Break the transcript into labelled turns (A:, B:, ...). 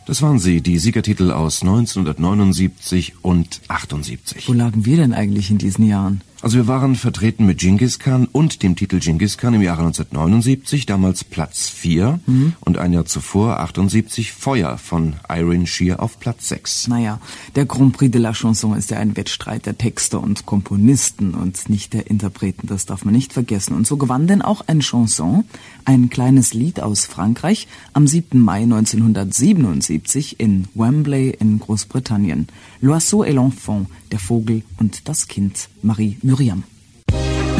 A: Das waren sie, die Siegertitel aus 1979 und 78.
B: Wo lagen wir denn eigentlich in diesen Jahren?
A: Also wir waren vertreten mit Dschingis Khan und dem Titel Dschingis Khan im Jahre 1979, damals Platz 4 und ein Jahr zuvor, 78, Feuer von Iron Shear auf Platz 6.
B: Naja, der Grand Prix de la Chanson ist ja ein Wettstreit der Texter und Komponisten und nicht der Interpreten, das darf man nicht vergessen. Und so gewann denn auch ein Chanson, ein kleines Lied aus Frankreich, am 7. Mai 1977 in Wembley in Großbritannien. L'Oiseau et l'Enfant, der Vogel und das Kind, Marie Myriam.